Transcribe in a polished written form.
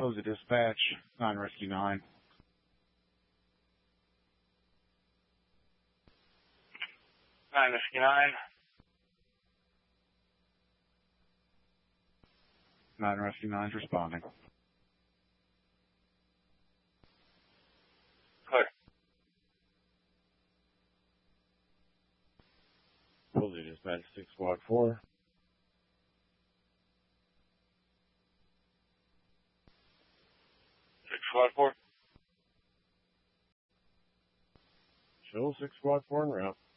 Close the dispatch. 9 Rescue 9. 9 Rescue 9. 9 Rescue 9 is responding. Clear. Close the dispatch. 6 Squad 4. 6 Squad 4. Show 6 Squad 4 en route.